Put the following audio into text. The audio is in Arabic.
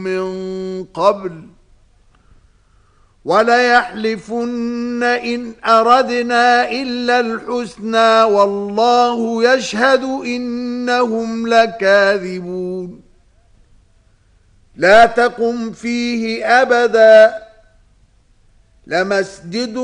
من قبل وليحلفن إن أردنا إلا الحسنى والله يشهد إنهم لكاذبون لا تقم فيه أبدا لمسجد